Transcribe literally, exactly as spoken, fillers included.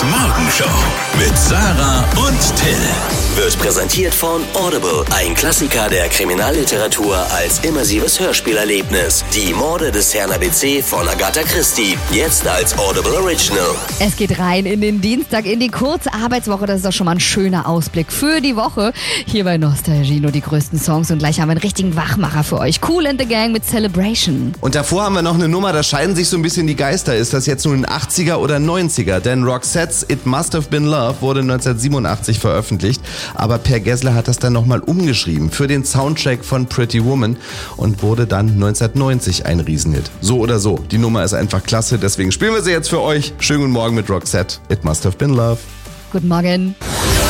Fans Morgenshow mit Sarah und Till. Wird präsentiert von Audible, ein Klassiker der Kriminalliteratur als immersives Hörspielerlebnis. Die Morde des Herrn A B C von Agatha Christie, jetzt als Audible Original. Es geht rein in den Dienstag, in die kurze Arbeitswoche. Das ist doch schon mal ein schöner Ausblick für die Woche. Hier bei Nostalgie nur die größten Songs und gleich haben wir einen richtigen Wachmacher für euch. Kool and the Gang mit Celebration. Und davor haben wir noch eine Nummer, da scheiden sich so ein bisschen die Geister. Ist das jetzt nun ein achtziger oder neunziger? Denn Roxette's It Must Have Been Love wurde neunzehnhundertsiebenundachtzig veröffentlicht. Aber Per Gessle hat das dann nochmal umgeschrieben für den Soundtrack von Pretty Woman und wurde dann neunzehnhundertneunzig ein Riesenhit. So oder so, die Nummer ist einfach klasse, deswegen spielen wir sie jetzt für euch. Schönen guten Morgen mit Roxette, It Must Have Been Love. Guten Morgen.